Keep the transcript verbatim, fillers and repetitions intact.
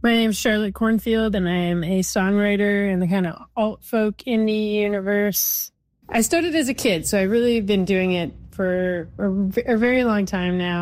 My name's Charlotte Cornfield, and I am a songwriter in the kind of alt-folk indie universe. I started as a kid, so I've really been doing it for a, a very long time now.